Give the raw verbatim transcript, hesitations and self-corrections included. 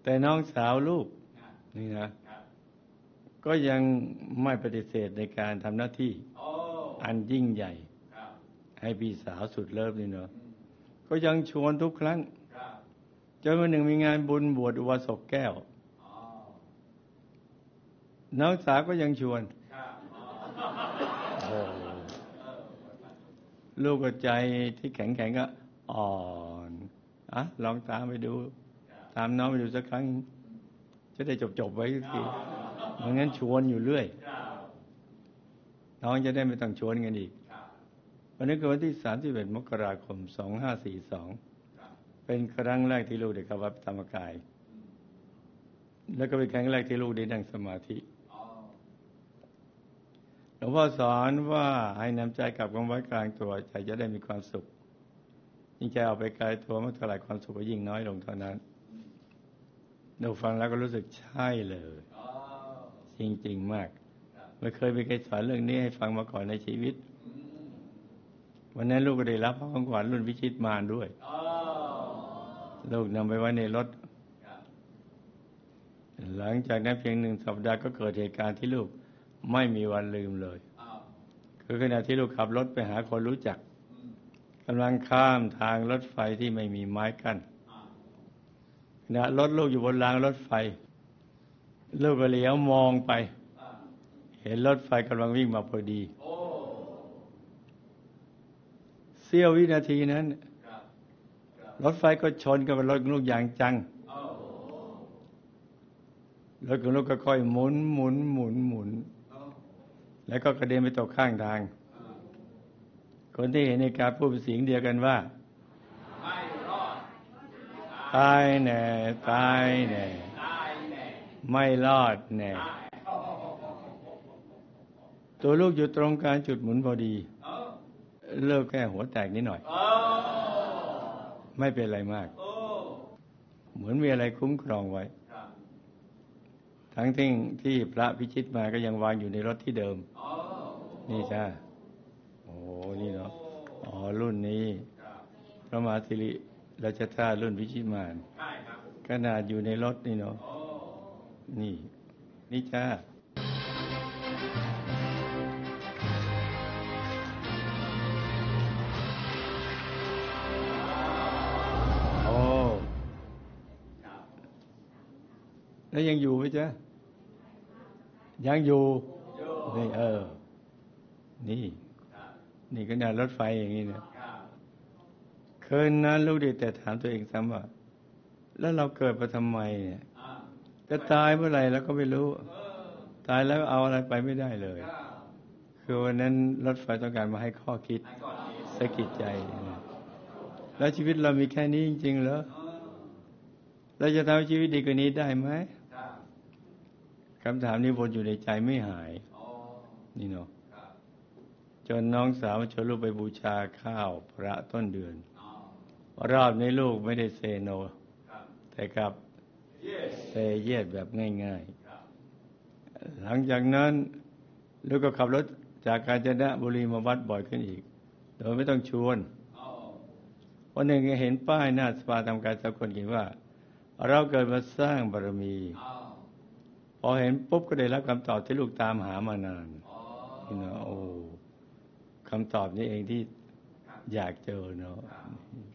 แต่น้องสาวลูกนี่นะก็ยังไม่ปฏิเสธในการทำหน้าที่อันยิ่งใหญ่ให้พี่สาวสุดเลิฟนี่เนาะก็ยังชวนทุกครั้งจนวันหนึ่งมีงานบุญบวชอุบาสกแก้วน้องสาวก็ยังชวนลูกก็ใจที่แข็งแข็งก็อ่อนอ่ะลองตามไปดูตามน้องไปดูสักครั้งจะได้จบๆไว้ทีไม่งั้นชวนอยู่เรื่อยน้องจะได้ไม่ต้องชวนกันอีกวันนี้คือวันที่สามสิบเอ็ดมกราคมสองห้าสี่สองเป็นครั้งแรกที่ลูกได้เข้าวัดธรรมกายแล้วก็เป็นครั้งแรกที่ลูกได้นั่งสมาธิหลวงพ่อสอนว่าให้นำใจกลับเข้าไว้กลางตัวใจจะได้มีความสุขยิ่งใจเอาไปไกลตัวเมื่อเท่าไหร่ความสุขก็ยิ่งน้อยลงเท่านั้นเราฟังแล้วก็รู้สึกใช่เลยจริงๆมากไม่เคยไปใครสอนเรื่องนี้ให้ฟังมาก่อนในชีวิตวันนั้นลูกก็ได้รับของขวัญรุ่นวิชิตมารด้วยลูกนำไปไว้ในรถหลังจากนั้นเพียงหนึ่งสัปดาห์ก็เกิดเหตุการณ์ที่ลูกไม่มีวันลืมเลยคือขณะที่ลูกขับรถไปหาคนรู้จักกำลังข้ามทางรถไฟที่ไม่มีไม้กั้นขณะรถลูกอยู่บนรางรถไฟลูกก็เหลียวมองไปเห็นรถไฟกำลังวิ่งมาพอดีเสี้ยววินาทีนั้นรถไฟก็ชนกับรถลูกอย่างจังรถของลูกก็ค่อยหมุนหมุนหมุนหมุนแล้วก็กระเด็นไปตกข้างทางคนที่เห็นในการพูดเป็นเสียงเดียวกันว่าไม่รอดตายแน่ตายแน่ไม่รอดแน่ตัวลูกอยู่ตรงกลางจุดหมุนพอดีเลิกแค่หัวแตกนิดหน่อยไม่เป็นไรมากเหมือนมีอะไรคุ้มครองไว้ทั้งที่ที่พระพิชิตมาก็ยังวางอยู่ในรถที่เดิมนี่จ้าโอ้นี่เนาะอ๋อรุ่นนี้พระมหาสิริราชธาตุรุ่นพิชิตมารขนาดอยู่ในรถนี่เนาะนี่นี่จ้าโอ้แล้วยังอยู่ไหมจ๊ะยังอยู่นี่เออนี่นี่ก็น่ารถไฟอย่างนี้นะคืนนั้นลูกได้แต่ถามตัวเองซ้ำว่าแล้วเราเกิดมาทำไมเนี่ยจะตายเมื่อไหร่แล้วก็ไม่รู้ตายแล้วเอาอะไรไปไม่ได้เลยคือวันนั้นรถไฟต้องการมาให้ข้อคิดสะกิดใจนะแล้วชีวิตเรามีแค่นี้จริงๆเหรอเราจะทำให้ชีวิตดีกว่านี้ได้ไหมคำถามนี้วนอยู่ในใจไม่หายนี่เนาะจนน้องสาวชวนลูกไปบูชาข้าวพระต้นเดือนรอบนี้ลูกไม่ได้เซโนแต่กับเซเยสแบบง่ายๆหลังจากนั้นลูกก็ขับรถจากกาญจนบุรีมาวัดบ่อยขึ้นอีกโดยไม่ต้องชวนวันหนึ่งเห็นป้ายหน้าสภาทำการสากลเขียนว่าเราเกิดมาสร้างบารมีพอเห็นปุ๊บก็ได้รับคำตอบที่ลูกตามหามานานนี่เนาะโอ้คำตอบนี้เองที่อยากเจอเนาะ